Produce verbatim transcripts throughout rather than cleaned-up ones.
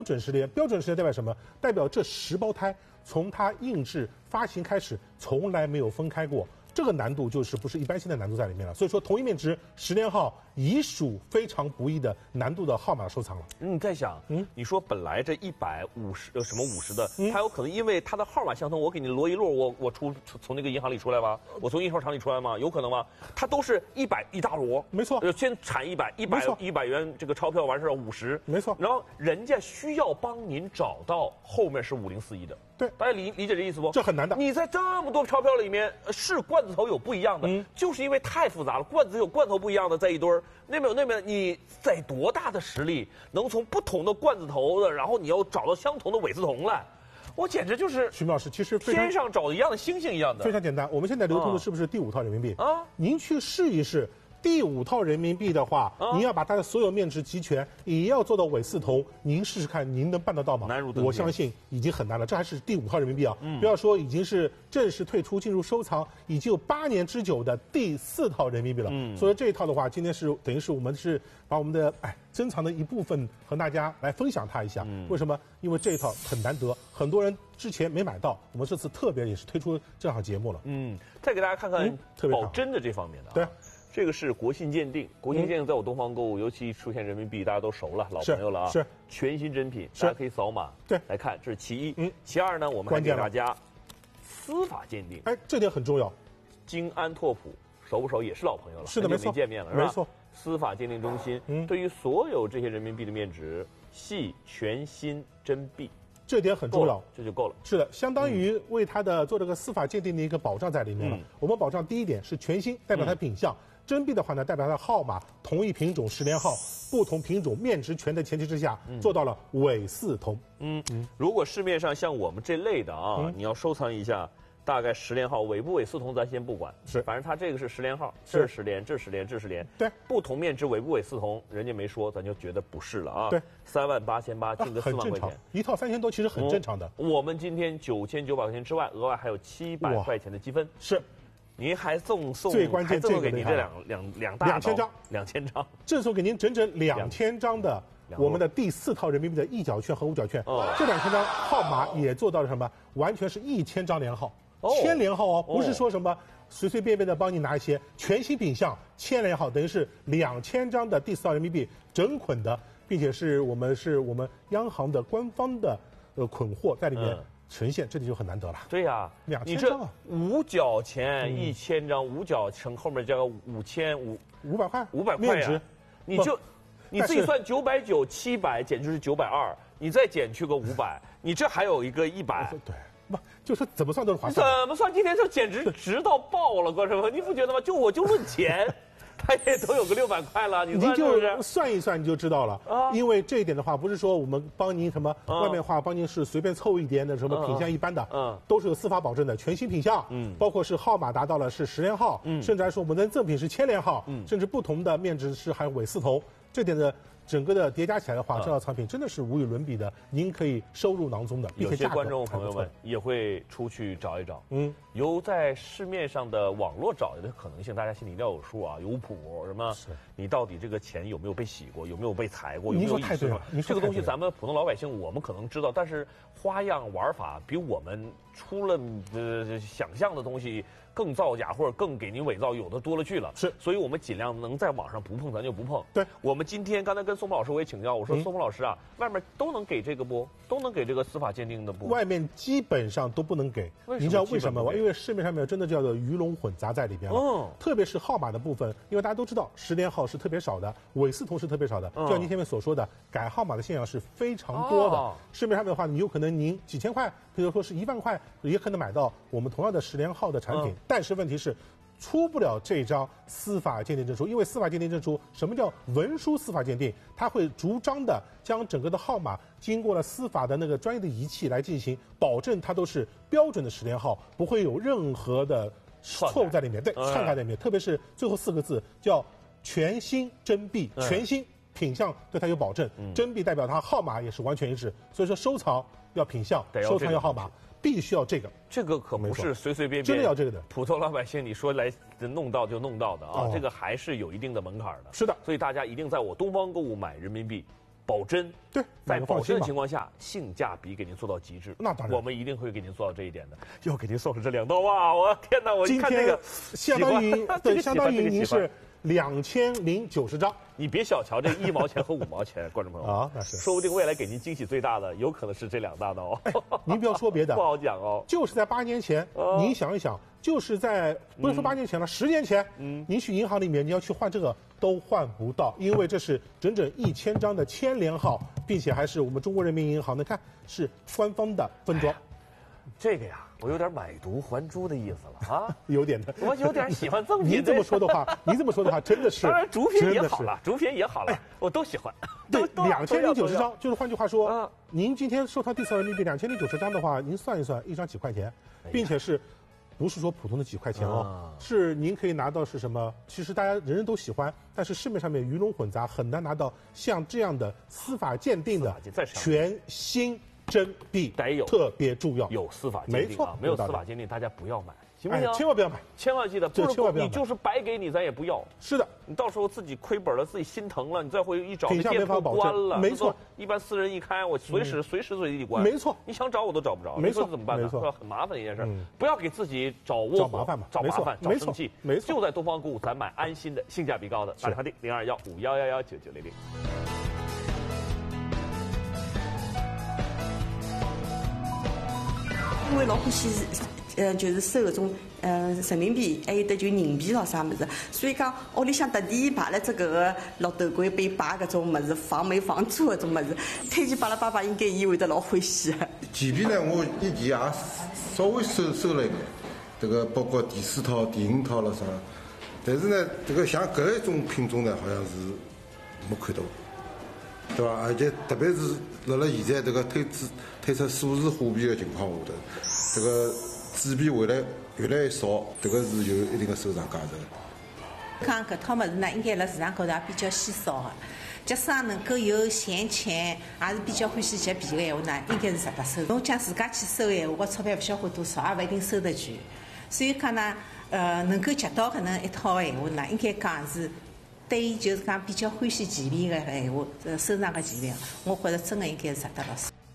准时联，标准时联代表什么？代表这十胞胎从它印制发行开始，从来没有分开过。这个难度就是不是一般性的难度在里面了。所以说，同一面值十连号已属非常不易的难度的号码收藏了。 你在想，嗯，你说本来这一百五十呃什么五十的，嗯、它有可能因为它的号码相同，我给你摞一摞，我我出从那个银行里出来吗？我从印刷厂里出来吗？有可能吗？它都是一百一大摞， 没错， 先产一百，一百一百元这个钞票完事儿五十， 没错。 然后人家需要帮您找到后面是五零四一的。 对， 大家理理解这意思不？ 这很难的。 你在这么多钞票里面，是罐子头有不一样的，嗯、就是因为太复杂了，罐子有罐头不一样的在一堆儿，那边有那边，你在多大的实力能从不同的罐子头的，然后你要找到相同的韦斯铜来？我简直就是徐明老师，其实天上找的一样的星星一样的， 非常简单。我们现在流通的是不是第五套人民币啊？您去试一试。第五套人民币的话，啊、您要把它的所有面值齐全，也要做到韦四铜，您试试看，您能办得到吗？ 难如登天。 我相信已经很难了，这还是第五套人民币啊！嗯、不要说已经是正式退出进入收藏，已经有八年之久的第四套人民币了。嗯，所以这一套的话，今天是等于是我们是把我们的哎珍藏的一部分和大家来分享它一下。嗯，为什么？因为这一套很难得，很多人之前没买到，我们这次特别也是推出这档节目了。 嗯，再给大家看看保真的这方面的、啊。 对。 这个是国信鉴定，国信鉴定在我东方购物，尤其出现人民币，大家都熟了，老朋友了啊。 是全新真品，大家可以扫码对来看，这是其一。嗯，其二呢，我们还给大家司法鉴定。 哎，这点很重要。 京安拓普熟不熟？也是老朋友了， 是的，没错， 没见面了，是吧？ 没错。 司法鉴定中心，嗯，对于所有这些人民币的面值系全新真币。 这点很重要， 这就够了。 是的，相当于为它的做这个司法鉴定的一个保障在里面了。嗯、我们保障第一点是全新，代表它品相；嗯、真币的话呢，代表它的号码，同一品种十连号，不同品种面值全的前提之下，嗯、做到了韦四铜。 嗯嗯，如果市面上像我们这类的啊，嗯、你要收藏一下。大概十连号，韦不韦四铜咱先不管， 是， 反正它这个是十连号，这是十连，这是十连，这是十连， 对， 不同面值韦不韦四铜，人家没说，咱就觉得不是了啊。 对， 三万八千八，进个四万块钱， 一套三千多，其实很正常的。 嗯、我们今天九千九百块钱之外，额外还有七百块钱的积分， 是， 您还送送， 最关键赠送给您这两两两大两千张， 两千张， 赠送给您整整两千张的。我们的第四套人民币的一角券和五角券，哦、这两千张号码也做到了什么？完全是一千张连号。千连号哦，不是说什么随随便便的帮你拿一些，全新品相千连号，等于是两千张的第四套人民币整捆的，并且是我们是我们央行的官方的呃捆货在里面呈现，嗯、这里就很难得了。 对呀、啊， 两千张啊， 五角钱一千张，五角乘后面加个五千五五百块， 五百块呀，你就你自己算九百九七百减就是九百二，你再减去个五百，你这还有一个一百， 对。不，就说怎么算都是划算。 怎么算？今天这简直值到爆了，关师傅，你不觉得吗？就我就论钱，他也都有个六百块了，你算是不是？ 就算一算你就知道了啊。因为这一点的话，不是说我们帮您什么、啊、外面话帮您是随便凑一点的什么品相一般的，嗯、啊，都是有司法保证的，全新品相，嗯，包括是号码达到了是十连号，嗯，甚至还说我们的赠品是千连号，嗯，甚至不同的面值是还有韦四铜，这点的。整个的叠加起来的话，这套藏品真的是无与伦比的，您可以收入囊中的。 有些观众朋友们也会出去找一找，嗯，有在市面上的网络找的可能性，大家心里一定要有数啊，有谱什么？你到底这个钱有没有被洗过，有没有被裁过？ 您说太对了， 这个东西咱们普通老百姓我们可能知道，但是花样玩法比我们出了呃想象的东西更造假或者更给您伪造，有的多了去了。 是， 所以我们尽量能在网上不碰，咱就不碰。 对， 我们今天刚才跟宋峰老师我也请教，我说宋峰老师啊，嗯、外面都能给这个不？都能给这个司法鉴定的不？ 外面基本上都不能给。你知道为什么吗？因为市面上面真的叫做鱼龙混杂在里边了。嗯，特别是号码的部分，因为大家都知道十连号是特别少的，韦四铜是特别少的。嗯、就像您前面所说的，改号码的现象是非常多的。哦、市面上面的话，你有可能您几千块，比如说是一万块，也可能买到我们同样的十连号的产品。嗯、但是问题是。出不了这张司法鉴定证书，因为司法鉴定证书，什么叫文书司法鉴定？它会逐章的将整个的号码经过了司法的那个专业的仪器来进行，保证它都是标准的十连号，不会有任何的错误在里面，对，篡改在里面。特别是最后四个字叫全新真币，全新品相对它有保证，真币代表它号码也是完全一致。所以说收藏要品相，收藏要号码。必须要这个， 这个可不是随随便便， 真的要这个的。 普通老百姓你说来弄到就弄到的啊，哦、这个还是有一定的门槛的。 是的， 所以大家一定在我东方购物买人民币， 保真。 对， 在保真的情况下，性价比给您做到极致。 那当然， 我们一定会给您做到这一点的。要给您送上这两道哇！我天哪，我今天看这个相当于对，相当于您是两千零九十张。 你别小瞧这一毛钱和五毛钱，观众朋友啊，那是说不定未来给您惊喜最大的，有可能是这两大刀。 哎，您不要说别的， 不好讲哦。 就是在八年前，您想一想，就是在不是说八年前了，十年前，嗯，您去银行里面你要去换这个都换不到，因为这是整整一千张的千连号，并且还是我们中国人民银行的，看是官方的分装。 这个呀，我有点买椟还珠的意思了啊， 有点的， 我有点喜欢赠品。 您这么说的话，您这么说的话，真的是， 当然竹品也好了，竹品也好了，我都喜欢。 对，两千零九十张，就是换句话说，您今天收藏第四人民币两千零九十张的话，您算一算，一张几块钱，并且是，不是说普通的几块钱哦，是您可以拿到是什么？其实大家人人都喜欢，但是市面上面鱼龙混杂，很难拿到像这样的司法鉴定的全新。真币得有， 特别重要， 有司法鉴定啊，没有司法鉴定大家不要买，行不行？ 千万不要买， 千万记得， 这千万不要买， 你就是白给你，咱也不要。 是的， 你到时候自己亏本了，自己心疼了，你再回去一找， 品相没法保证，没错。 一般私人一开，我随时随时随地关， 没错。 你想找我都找不着， 没错， 怎么办呢？ 没错， 很麻烦的一件事，不要给自己找窝麻烦嘛， 找麻烦，找生气， 没错。 就在东方购物，咱买安心的，性价比高的，打电话订零二幺五幺幺幺九九零零。 因为老欢喜，呃，就是收搿种呃人民币，还有得就人民咾啥物事，所以讲屋里向特地摆了只搿个绿豆柜备摆搿种物事，防霉防蛀搿种物事，推荐巴拉爸爸应该伊会得老欢喜。 前边呢，我以前也稍微收收了一个，这个包括第四套、第五套了啥，但是呢，这个像搿一种品种呢，好像是没看到。对吧？而且特别是辣辣现在这个推出推出数字货币的情况下头，这个纸币会来越来越少，这个是有一定的收藏价值的。 讲搿套物事呢，应该辣市场高头也比较稀少的。假使能够有闲钱，也是比较欢喜捡币的闲话呢，应该是值得收。侬讲自家去收闲话，我钞票不晓得多少，也勿一定收得全。所以讲呢，呃，能够捡到搿能一套的闲话呢，应该讲是。对于就是讲比较欢喜钱币的闲话，呃，收藏个钱币，我觉着真的应该是值得了。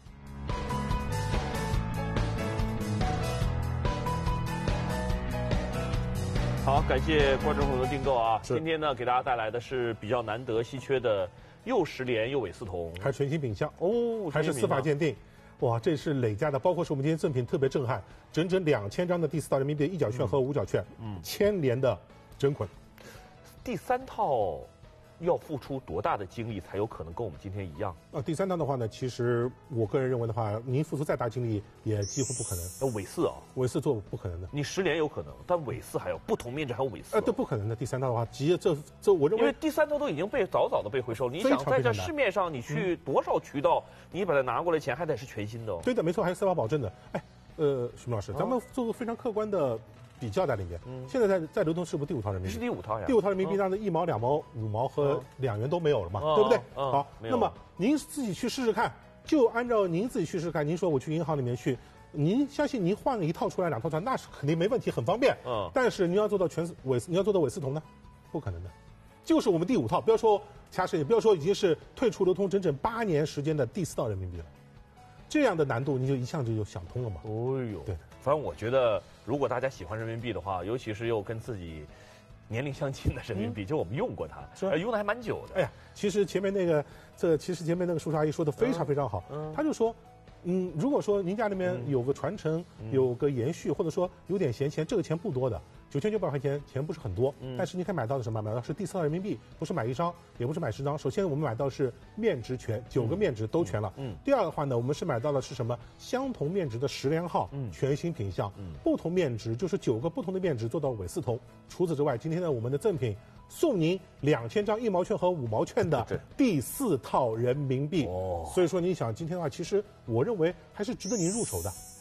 好，感谢观众朋友的订购啊！今天呢，给大家带来的是比较难得稀缺的又十连又伪四铜， 还是全新品相哦，还是司法鉴定。哇，这是累加的，包括是我们今天赠品特别震撼，整整两千张的第四套人民币一角券和五角券，嗯，千连的真捆。 第三套要付出多大的精力才有可能跟我们今天一样？ 呃，第三套的话呢，其实我个人认为的话，您付出再大精力也几乎不可能。 呃，伪四啊， 伪四做不可能的。 你十连有可能，但伪四还有不同面值还有伪四。 呃，这不可能的。第三套的话，直这这我认为， 因为第三套都已经被早早的被回收，你想在这市面上你去多少渠道，你把它拿过来钱还得是全新的哦。 对的，没错，还是司法保证的。哎，呃，徐老师，咱们做个非常客观的。比较在里面，嗯、现在在在流通是不是第五套人民币？ 是第五套呀。 第五套人民币上的一毛、两毛、五毛和两元都没有了嘛，嗯、对不对？嗯、好，那么您自己去试试看，就按照您自己去试试看。您说我去银行里面去，您相信您换一套出来、两套出来，那是肯定没问题，很方便。嗯。但是您要做到全伪，你要做到伪四铜呢，不可能的。就是我们第五套，不要说其他事情，不要说已经是退出流通整整八年时间的第四套人民币了。这样的难度，你就一下子就想通了嘛。 哦呦， 对， 反正我觉得，如果大家喜欢人民币的话，尤其是又跟自己年龄相近的人民币，嗯、就我们用过它，是用的还蛮久的。 哎呀，其实前面那个，这其实前面那个叔叔阿姨说的非常非常好，嗯、他就说。嗯，如果说您家里面有个传承，嗯、有个延续，或者说有点闲钱，这个钱不多的，九千九百块钱，钱不是很多，嗯、但是你可以买到的什么？买到是第四套人民币，不是买一张，也不是买十张。首先我们买到是面值全，九个面值都全了。嗯。第二的话呢，我们是买到的是什么？相同面值的十连号，嗯、全新品相，嗯、不同面值就是九个不同的面值做到伪四铜。除此之外，今天呢，我们的赠品。送您两千张一毛券和五毛券的第四套人民币，哦，所以说你想今天的话，其实我认为还是值得您入手的。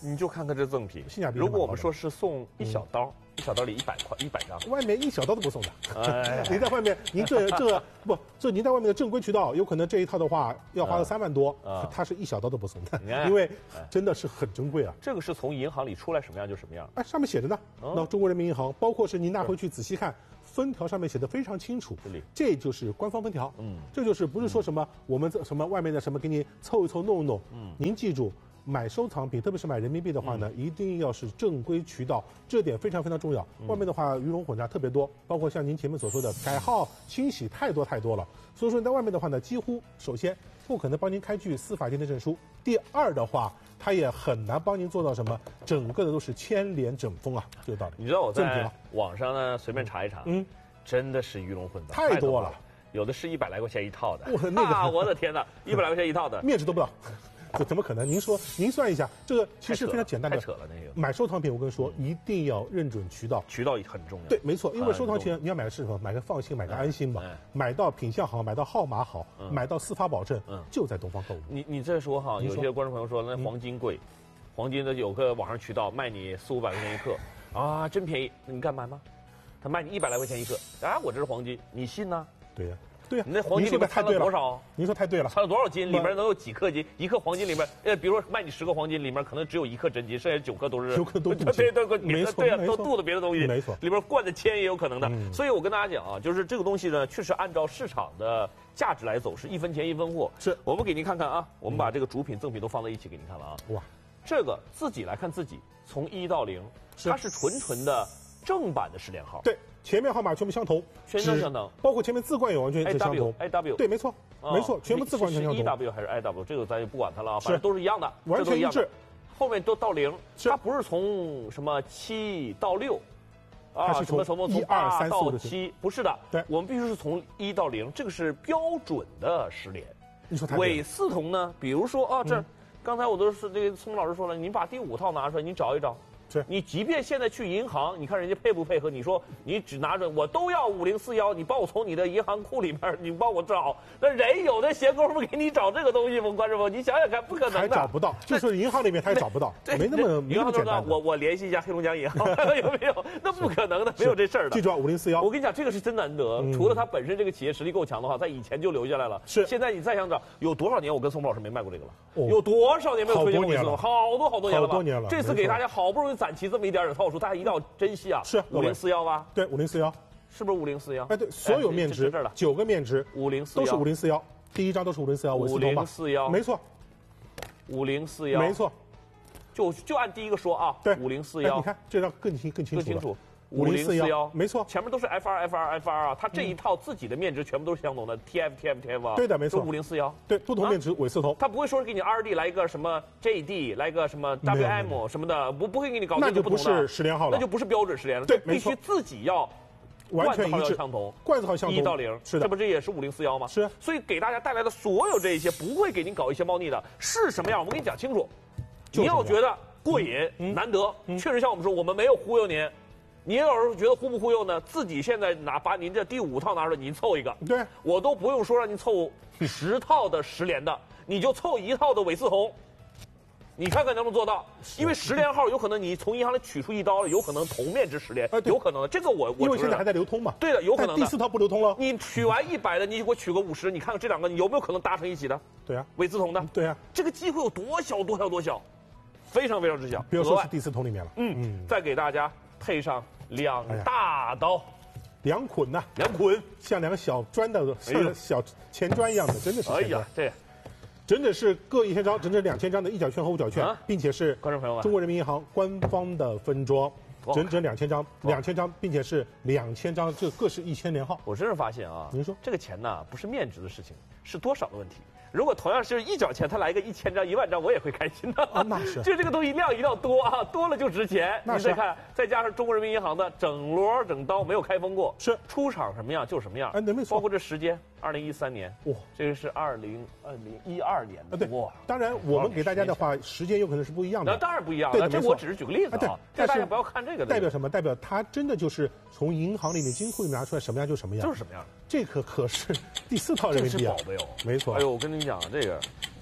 你就看看这赠品， 性价比。 如果我们说是送一小刀，一小刀里一百块一百张， 外面一小刀都不送的。哎，您在外面，您这这不这您在外面的正规渠道，有可能这一套的话要花个三万多，它是一小刀都不送的，因为真的是很珍贵啊。 这个是从银行里出来什么样就什么样， 哎，上面写着呢。那中国人民银行，包括是您拿回去仔细看。分条上面写的非常清楚，这就是官方分条。嗯，这就是不是说什么我们什么外面的什么给你凑一凑弄一弄。嗯，您记住，买收藏品，特别是买人民币的话呢，嗯、一定要是正规渠道，这点非常非常重要。嗯、外面的话鱼龙混杂特别多，包括像您前面所说的改号、清洗太多太多了。所以说你在外面的话呢，几乎首先不可能帮您开具司法鉴定证书，第二的话。他也很难帮您做到什么，整个的都是牵连整封啊，这个道理。 你知道我在网上呢随便查一查，嗯，真的是鱼龙混杂， 太多了， 有的是一百来块钱一套的， 我那个、 啊，我的天哪，一百来块钱一套的， 面值都不到。这怎么可能？您说，您算一下，这个其实非常简单的。 太扯了，那个买收藏品，我跟你说，一定要认准渠道， 渠道很重要。 对，没错，因为收藏品你要买的是什么？买个放心，买个安心嘛。买到品相好，买到号码好，买到司法保证，就在东方购物。 你你这说哈，有些观众朋友说那黄金贵，黄金的有个网上渠道卖你四五百块钱一克，啊，真便宜，你敢买吗？他卖你一百来块钱一克，啊，我这是黄金，你信呢？ 对呀。对呀、啊， 你那黄金里面掺了多少？ 您说太对了， 掺了多少斤？里面能有几克金？一克黄金里面，呃，比如说卖你十个黄金，里面可能只有一克真金，剩下九克都是有可能都镀对对对， 没错， 对呀，都镀的别的东西， 没错， 里面灌的铅也有可能的。嗯、所以我跟大家讲啊，就是这个东西呢，确实按照市场的价值来走，是一分钱一分货。 是我们给您看看啊，我们把这个主品赠品都放在一起给您看了啊。哇，这个自己来看自己，从一到零，它是纯纯的正版的十连号。 对。前面号码全部相同， 全都相同， 包括前面字冠也完全是相同。 A W， 对，没错，没错，全部字冠全相同。 E W 还是 I W， 这个咱就不管它了，反正都是一样的， 完全一致。 后面都到零，它不是从什么七到六， 啊， 什么什么从八到七，不是的， 对， 我们必须是从一到零，这个是标准的十连。 你说它伪四铜呢？比如说啊，这刚才我都是这个聪老师说了，你把第五套拿出来，你找一找。 是你即便现在去银行，你看人家配不配合？你说你只拿着我都要五零四幺，你帮我从你的银行库里面，你帮我找，那人有那闲工夫给你找这个东西吗？观众朋友，你想想看，不可能的。 还找不到，就是银行里面他也找不到，没那么没那么简单。 我我联系一下黑龙江银行，有没有？那不可能的，没有这事儿的。 记住啊，五零四幺。 我跟你讲，这个是真难得。除了他本身这个企业实力够强的话，在以前就留下来了。 是。 现在你再想找，有多少年我跟宋老师没卖过这个了？有多少年没有推荐过一次？好多好多年了吧？ 好多年了。 这次给大家好不容易攒齐这么一点点套数，大家一定要珍惜啊！ 是五零四幺吧？ 对，五零四幺， 是不是五零四幺？ 哎，对，所有面值九个面值， 五零四幺都是五零四幺，第一张都是五零四幺， 五零四幺， 没错， 五零四幺， 没错， 就就按第一个说啊， 对， 五零四幺， 你看这张更清更清楚， 更清楚。 五零四幺，没错， 前面都是 F 二 F 二 F 二啊，它这一套自己的面值全部都是相同的 T F T F T F 啊， 对的，没错， 五零四幺， 对，不同面值伪四铜， 它不会说是给你 R D 来一个什么 J D 来个什么 W M 什么的，不不会给你搞那就不是十连号了， 那就不是标准十连了， 对， 必须自己要完全一致， 相同， 罐子号相同， 一到零， 是的， 这不这也是五零四幺吗？ 是， 所以给大家带来的所有这一些不会给您搞一些猫腻的，是什么样？我跟你讲清楚，你要觉得过瘾难得，确实像我们说，我们没有忽悠您。您要是觉得忽不忽悠呢？自己现在拿把您这第五套拿出来，您凑一个， 对， 我都不用说让您凑十套的十连的，你就凑一套的伪四铜，你看看能不能做到？因为十连号有可能你从银行里取出一刀了，有可能铜面值十连， 啊， 有可能的。这个我我因为现在还在流通嘛， 对的，有可能的。 第四套不流通了， 你取完一百的，你给我取个五十，你看看这两个你有没有可能搭成一起的？ 对啊， 伪四铜的， 对啊， 这个机会有多小多小多小，非常非常之小。 比如说是第四铜里面了， 嗯嗯，再给大家配上。两大刀， 两捆呐， 两捆， 像两个小砖的，像小钱砖一样的，真的是。 哎呀，对， 真的是各一千张，整整两千张的一角券和五角券，并且是观众朋友们， 中国人民银行官方的分装，整整两千张，两千张，并且是两千张，这各是一千连号。 我真是发现啊， 您说这个钱呢，不是面值的事情，是多少的问题。如果同样是一角钱，他来一个一千张、一万张，我也会开心的。 啊，那是， 就这个东西量一定要多啊，多了就值钱。 那是。 你再看，再加上中国人民银行的整摞整刀没有开封过， 是出厂什么样就什么样。 哎，没错。 包括这时间，二零一三年，哇，这个是二零二零一二年的。 啊，对。哇，当然我们给大家的话，时间有可能是不一样的。 那当然不一样。 对， 这我只是举个例子啊。 但大家不要看这个。 代表什么？代表它真的就是从银行里面、金库里面拿出来什么样就什么样。 就是什么样。 这可可是第四套人民币啊！ 这是宝贝哦。 没错。 哎呦，我跟你讲，这个。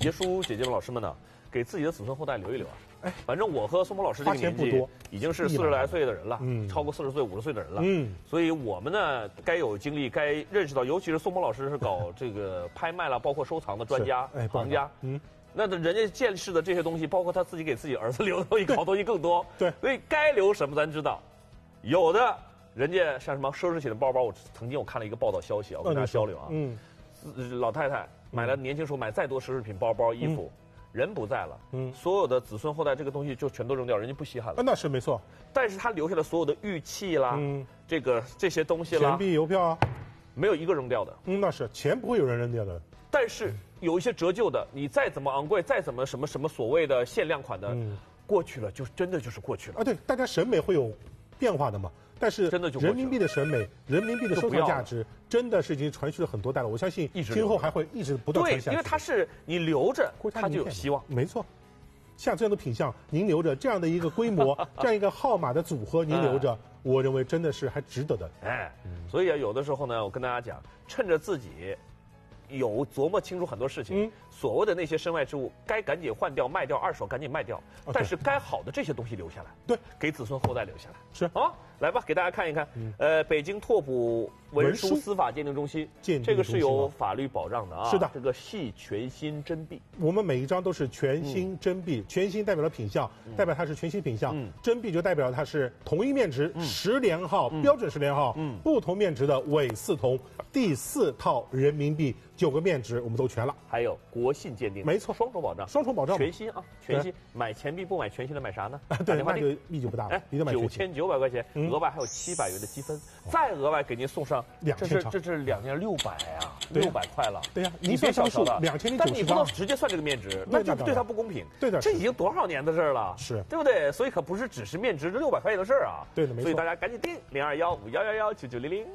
爷叔姐姐们、老师们呢，给自己的子孙后代留一留啊。哎，反正我和宋博老师这个年纪已经是四十来岁的人了，嗯，超过四十岁、五十岁的人了，嗯，所以我们呢，该有经历，该认识到，尤其是宋博老师是搞这个拍卖了，包括收藏的专家、行家，嗯，那人家见识的这些东西，包括他自己给自己儿子留的东西，好东西更多， 对， 所以该留什么咱知道，有的人家像什么奢侈品的包包，我曾经我看了一个报道消息啊，我跟大家交流啊，嗯，老太太买了年轻时候买再多奢侈品包包、衣服。人不在了，嗯，所有的子孙后代这个东西就全都扔掉，人家不稀罕了。 那是没错， 但是他留下了所有的玉器啦，嗯，这个这些东西啦， 钱币、邮票啊， 没有一个扔掉的。 嗯，那是钱不会有人扔掉的。 但是有一些折旧的，你再怎么昂贵，再怎么什么什么所谓的限量款的，嗯，过去了就真的就是过去了。 啊，对，大家审美会有变化的嘛。但是人民币的审美、人民币的收藏价值，真的是已经传续了很多代了。我相信今后还会一直不断传下去。 对，因为它是你留着，它就有希望。 没错，像这样的品相，您留着这样的一个规模，这样一个号码的组合，您留着，我认为真的是还值得的。 哎，所以啊，有的时候呢，我跟大家讲，趁着自己有琢磨清楚很多事情，嗯、所谓的那些身外之物，该赶紧换掉、卖掉，二手赶紧卖掉。啊、但是该好的这些东西留下来， 对， 给子孙后代留下来。 是啊，来吧，给大家看一看。嗯、呃，北京拓扑文书司法鉴定中心，这个是有法律保障的啊。 是的， 这个系全新真币， 我们每一张都是全新真币，嗯、全新代表了品相，嗯、代表它是全新品相。嗯、真币就代表它是同一面值、嗯、十连号、嗯、标准十连号，嗯、不同面值的伪四铜，第四套人民币。九个面值我们都全了， 还有国信鉴定， 没错， 双重保障， 双重保障， 全新啊，全新。买钱币不买全新的买啥呢？ 对，那就意义就不大了。哎， 九千九百块钱，额外还有七百元的积分，再额外给您送上两千张， 这是两千六百啊，六百块了。 对呀，您别小瞧了，两千零九十张， 但你不能直接算这个面值，那就对他不公平。 对的， 这已经多少年的事儿了， 是对不对？所以可不是只是面值这六百块钱的事儿啊。 对的，没错。 所以大家赶紧订零二幺五幺幺幺九九零零。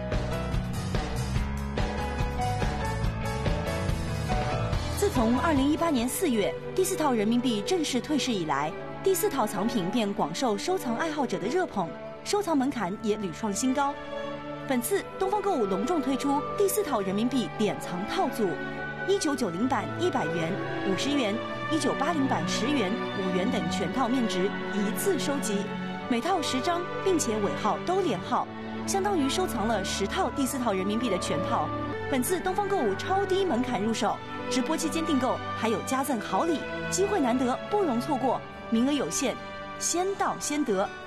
自从二零一八年四月第四套人民币正式退市以来，第四套藏品便广受收藏爱好者的热捧，收藏门槛也屡创新高。本次东方购物隆重推出第四套人民币典藏套组，一九九零版一百元、五十元、一九八零版十元、五元等全套面值一次收集，每套十张，并且尾号都连号，相当于收藏了十套第四套人民币的全套。本次东方购物超低门槛入手，直播期间订购还有加赠好礼，机会难得，不容错过，名额有限，先到先得。